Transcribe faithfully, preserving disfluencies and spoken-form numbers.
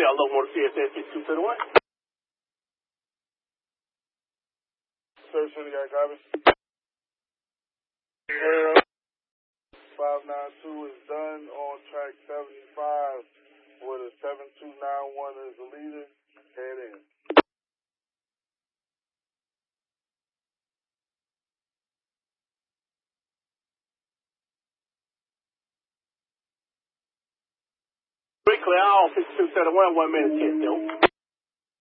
Montreal, low motor C S S six two seven one. Search for the guy, copy. Air five nine two is done on track seventy-five with a seven two nine one as the leader. Head in. Clear all six two seven one, one minute ten,